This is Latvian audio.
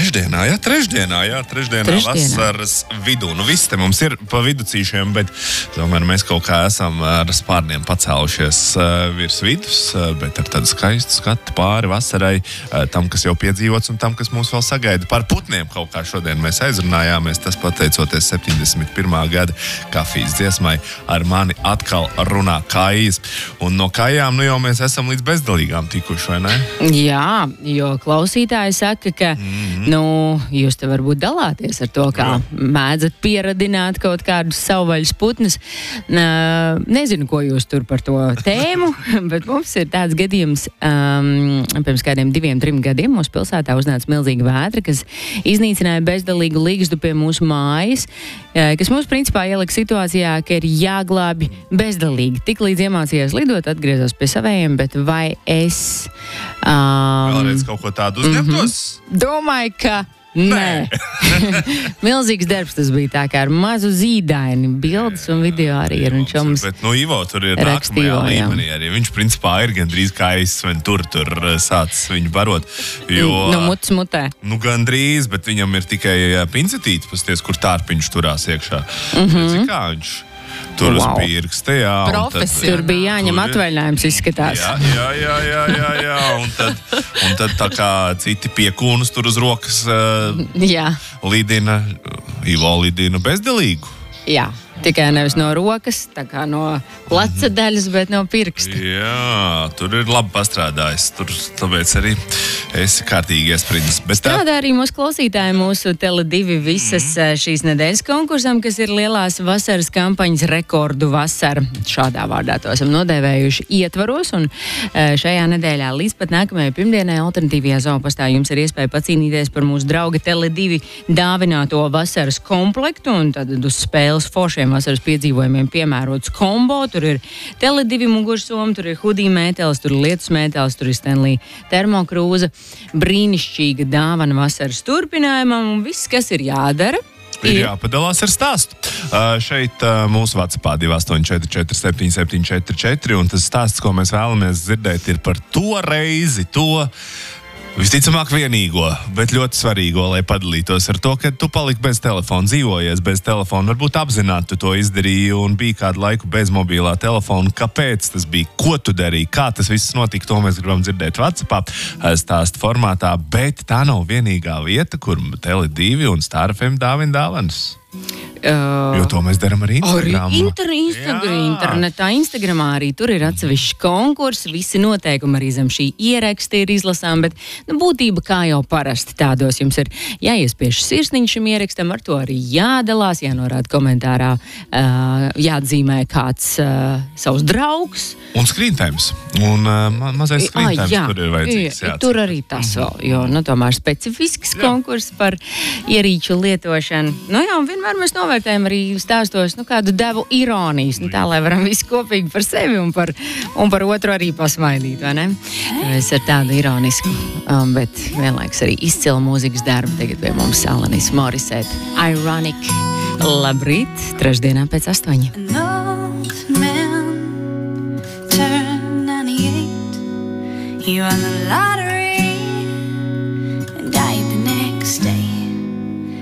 Trešdienā vasaras vidū. Nu, viss te mums ir pa viducīšiem, bet tomēr mēs kaut kā esam ar spārniem pacēlušies virs vidus, bet ar tādu skaistu skatu pāri vasarai, tam, kas jau piedzīvots un tam, kas mūs vēl sagaida. Par putniem kaut kā šodien mēs aizrunājāmies, tas pateicoties 71. gada kafijas dziesmai Ar mani atkal runā kājas. Un no kājām, nu jau mēs esam līdz bezdalīgām tikuši, vai ne? Jā, jo klausītāji saka, ka, jūs te varbūt dalāties ar to, kā mēdzat pieradināt kaut kādus savvaļas putnus. Nezinu, ko jūs tur par to tēmu, bet mums ir tāds gadījums, pirms kādiem 2-3 gadiem mūsu pilsētā uznāca milzīga vētra, kas iznīcināja bezdalīgu ligzdu pie mūsu mājas, kas mums principā ielika situācijā, ka ir jāglābi bezdalīgi. Tik līdz iemācījās lidot, atgriezos pie savējiem, bet vai es... Vēlreiz kaut ko tādu uzņemtos? Domāju, ka nē. Milzīgs darbs tas bija, tā kā ar mazu zīdaini. Bildes un video arī ir. Bet Ivo tur ir nākamajā līmenī arī. Viņš principā ir gandrīz kā aizsven tur sācis viņu barot. Mutes mutē. Gandrīz, bet viņam ir tikai pincetīts, pasties, kur tārpiņš turās iekšā. Redzi, kā viņš... Tur uz pirksta, jā. Tur bija jāņem atvaļinājums, izskatās. Jā. Un tad tā kā citi piekūnus tur uz rokas lidina, Ivo lidina bezdalīgu. Jā, tikai nevis no rokas, tā kā no pleca daļas, bet no pirksta. Jā, tur ir labi pastrādājis. Tur tāpēc arī esi kārtīgi iesprindis. Strādā arī mūsu klausītāji mūsu Tele2 visas šīs nedēļas konkursam, kas ir lielās vasaras kampaņas Rekordu vasara. Šādā vārdā to esam nodēvējuši ietvaros, un šajā nedēļā līdz pat nākamajai pirmdienai alternatīvajā zoopastā jums ir iespēja pacīnīties par mūsu drauga Tele2 dāvināto vasaras komplektu, un tad uz spēles foršiem vasaras piedzīvojumiem piemērots kombo. Tur ir Tele2 mugursoma, tur ir hudija mētelis, tur ir lietus mētelis, tur ir Stanley termokrūze. Brīnišķīga dāvana vasaras turpinājumam, un viss, kas ir jādara, ir jāpadalās ar stāstu. Šeit mūsu WhatsAppā 284 7744, un tas stāsts, ko mēs vēlamies dzirdēt, ir par to reizi, visticamāk vienīgo, bet ļoti svarīgo, lai padalītos ar to, ka tu paliki bez telefona, dzīvojies bez telefona, varbūt apzināti tu to izdarīji un bija kādu laiku bez mobilā telefona. Kāpēc tas bija? Ko tu darīji? Kā tas viss notika? To mēs gribam dzirdēt WhatsAppā stāstu formātā, bet tā nav vienīgā vieta, kur Tele2 un Star FM dāvina dāvanas. Jo to mēs darām arī internetā. Instagramā arī tur ir atsevišķi konkursi, visi noteikumi arī zem šī ieraksta ir izlasām, bet būtība kā jau parasti tādos jums ir jāiespiež sirsniņš šim ierakstam, ar to arī jādalās, jānorāda komentārā, jāatzīmē kāds savs draugs. Un screen times. Un mazais screen times tur ir vajadzīgs. Tur arī tas vēl, jo tomēr specifisks konkurss par ierīču lietošanu. Un vienmēr mēs novērtējam arī stāstos kādu devu ironijas, tā, lai varam visi kopīgi par sevi un par otru arī pasmaidīt, vai ne? Es ar tādu ironisku, bet vienlaiks arī izcilu mūzikas darbu. Tagad pie mums Alanis Morissette, Ironic. Labrīt, trešdienā pēc 8. An old man turned 98. He won the lottery.